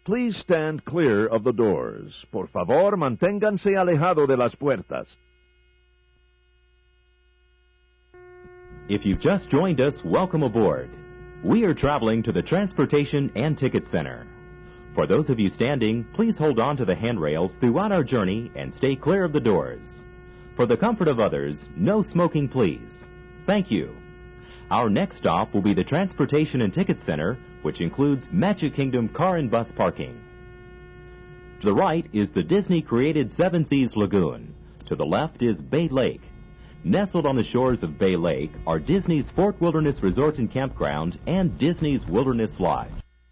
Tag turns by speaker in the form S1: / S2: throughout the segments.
S1: Please stand clear of the doors. Por favor, manténganse alejado de las puertas.
S2: If you've just joined us, welcome aboard. We are traveling to the Transportation and Ticket Center. For those of you standing, please hold on to the handrails throughout our journey and stay clear of the doors. For the comfort of others, no smoking, please. Thank you. Our next stop will be the Transportation and Ticket Center, which includes Magic Kingdom car and bus parking. To the right is the Disney-created Seven Seas Lagoon. To the left is Bay Lake. Nestled on the shores of Bay Lake are Disney's Fort Wilderness Resort and Campground and Disney's Wilderness Lodge.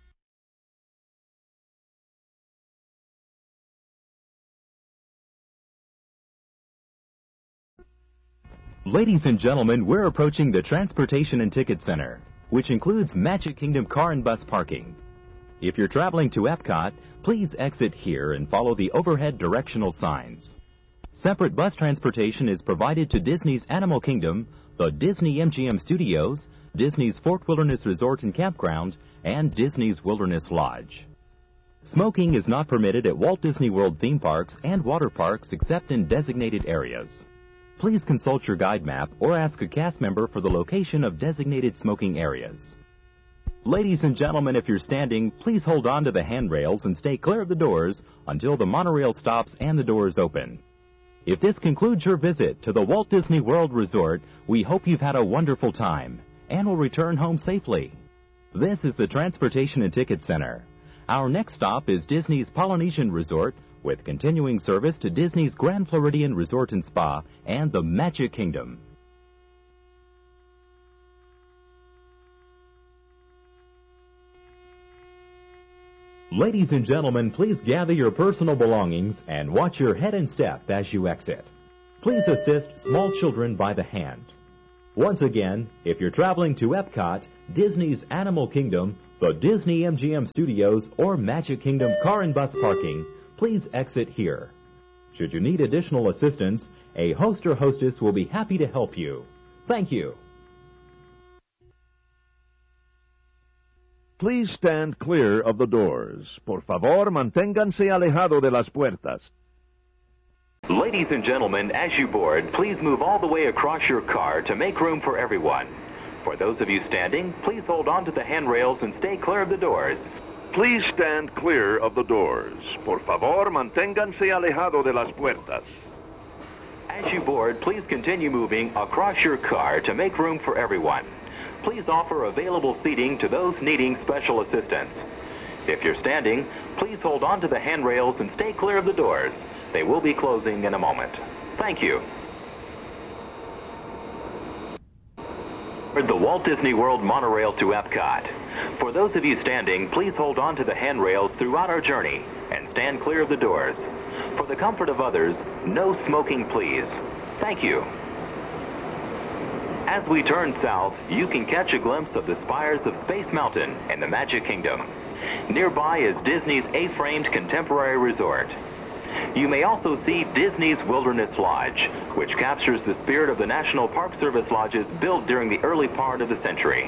S2: Ladies and gentlemen, we're approaching the Transportation and Ticket Center, which includes Magic Kingdom car and bus parking. If you're traveling to Epcot, please exit here and follow the overhead directional signs. Separate bus transportation is provided to Disney's Animal Kingdom, the Disney MGM Studios, Disney's Fort Wilderness Resort and Campground, and Disney's Wilderness Lodge. Smoking is not permitted at Walt Disney World theme parks and water parks except in designated areas. Please consult your guide map or ask a cast member for the location of designated smoking areas. Ladies and gentlemen, if you're standing, please hold on to the handrails and stay clear of the doors until the monorail stops and the doors open. If this concludes your visit to the Walt Disney World Resort, we hope you've had a wonderful time and will return home safely. This is the Transportation and Ticket Center. Our next stop is Disney's Polynesian Resort, with continuing service to Disney's Grand Floridian Resort and Spa and the Magic Kingdom. Ladies and gentlemen, please gather your personal belongings and watch your head and step as you exit. Please assist small children by the hand. Once again, if you're traveling to Epcot, Disney's Animal Kingdom, the Disney MGM Studios, or Magic Kingdom car and bus parking, please exit here. Should you need additional assistance, a host or hostess will be happy to help you. Thank you.
S1: Please stand clear of the doors. Por favor, manténganse alejado de las puertas.
S2: Ladies and gentlemen, as you board, please move all the way across your car to make room for everyone. For those of you standing, please hold on to the handrails and stay clear of the doors.
S1: Please stand clear of the doors. Por favor, manténganse alejado de las puertas.
S2: As you board, please continue moving across your car to make room for everyone. Please offer available seating to those needing special assistance. If you're standing, please hold on to the handrails and stay clear of the doors. They will be closing in a moment. Thank you. The Walt Disney World monorail to Epcot. For those of you standing, please hold on to the handrails throughout our journey and stand clear of the doors. For the comfort of others, no smoking, please. Thank you. As we turn south, you can catch a glimpse of the spires of Space Mountain and the Magic Kingdom. Nearby is Disney's A-framed contemporary resort. You may also see Disney's Wilderness Lodge, which captures the spirit of the National Park Service lodges built during the early part of the century.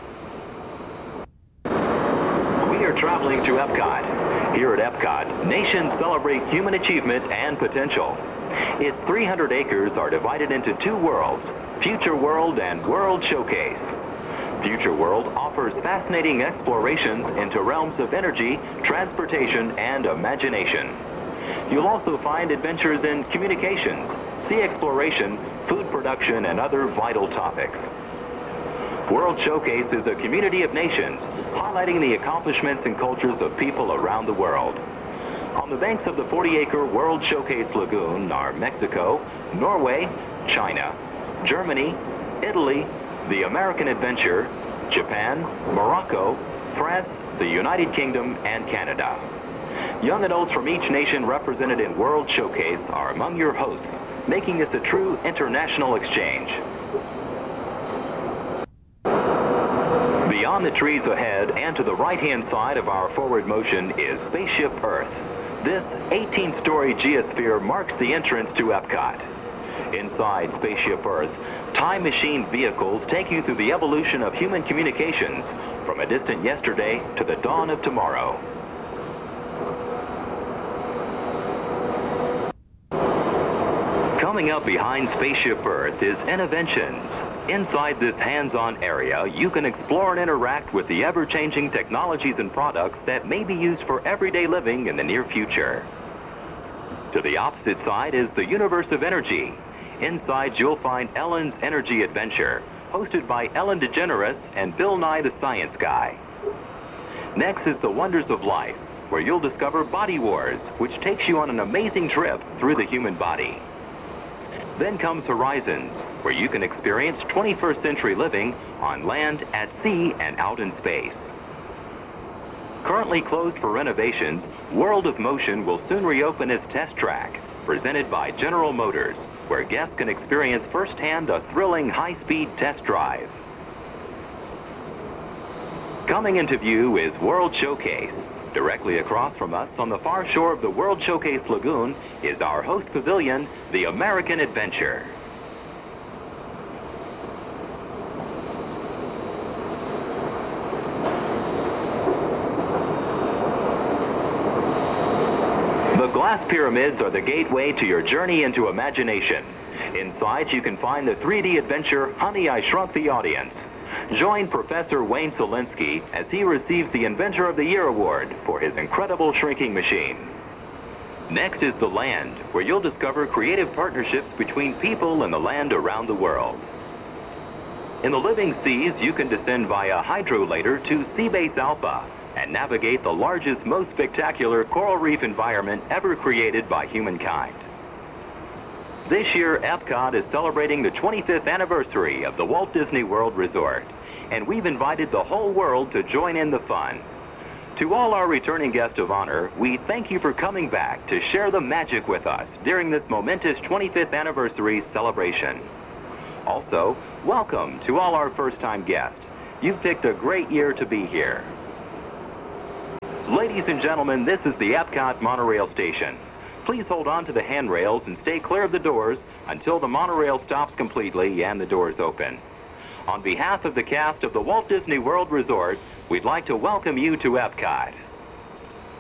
S2: We are traveling to Epcot. Here at Epcot, nations celebrate human achievement and potential. Its 300 acres are divided into two worlds, Future World and World Showcase. Future World offers fascinating explorations into realms of energy, transportation, and imagination. You'll also find adventures in communications, sea exploration, food production, and other vital topics. World Showcase is a community of nations, highlighting the accomplishments and cultures of people around the world. On the banks of the 40-acre World Showcase Lagoon are Mexico, Norway, China, Germany, Italy, the American Adventure, Japan, Morocco, France, the United Kingdom, and Canada. Young adults from each nation represented in World Showcase are among your hosts, making this a true international exchange. Beyond the trees ahead and to the right-hand side of our forward motion is Spaceship Earth. This 18-story geosphere marks the entrance to Epcot. Inside Spaceship Earth, time machine vehicles take you through the evolution of human communications from a distant yesterday to the dawn of tomorrow. Coming up behind Spaceship Earth is Innoventions. Inside this hands-on area, you can explore and interact with the ever-changing technologies and products that may be used for everyday living in the near future. To the opposite side is the Universe of Energy. Inside, you'll find Ellen's Energy Adventure, hosted by Ellen DeGeneres and Bill Nye the Science Guy. Next is the Wonders of Life, where you'll discover Body Wars, which takes you on an amazing trip through the human body. Then comes Horizons, where you can experience 21st century living on land, at sea, and out in space. Currently closed for renovations, World of Motion will soon reopen as Test Track, presented by General Motors, where guests can experience firsthand a thrilling high-speed test drive. Coming into view is World Showcase. Directly across from us on the far shore of the World Showcase Lagoon is our host pavilion, the American Adventure. The glass pyramids are the gateway to your journey into imagination. Inside, you can find the 3D adventure, Honey, I Shrunk the Audience. Join Professor Wayne Selinsky as he receives the Inventor of the Year award for his incredible shrinking machine. Next is the land, where you'll discover creative partnerships between people and the land around the world. In the living seas, you can descend via hydrolator to Seabase Alpha and navigate the largest, most spectacular coral reef environment ever created by humankind. This year, Epcot is celebrating the 25th anniversary of the Walt Disney World Resort, and we've invited the whole world to join in the fun. To all our returning guests of honor, we thank you for coming back to share the magic with us during this momentous 25th anniversary celebration. Also, welcome to all our first-time guests. You've picked a great year to be here. Ladies and gentlemen, this is the Epcot monorail station. Please hold on to the handrails and stay clear of the doors until the monorail stops completely and the doors open. On behalf of the cast of the Walt Disney World Resort, we'd like to welcome you to Epcot.